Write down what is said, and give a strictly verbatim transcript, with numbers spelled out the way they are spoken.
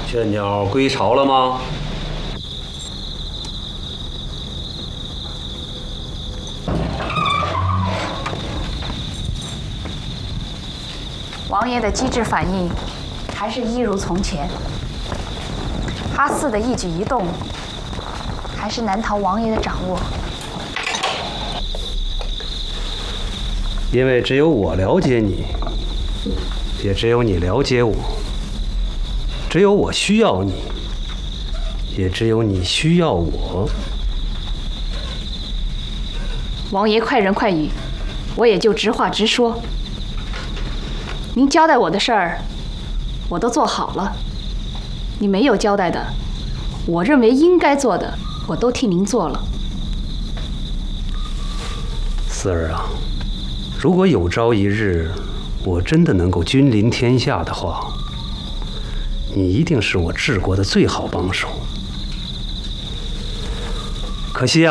倦鸟归巢了吗？ 王爷的机智反应还是一如从前，阿四的一举一动还是难逃王爷的掌握。 因为只有我了解你，也只有你了解我。只有我需要你，也只有你需要我。 王爷快人快语，我也就直话直说。您交代我的事儿，我都做好了。你没有交代的，我认为应该做的，我都替您做了。 四儿啊，如果有朝一日我真的能够君临天下的话，你一定是我治国的最好帮手。可惜啊。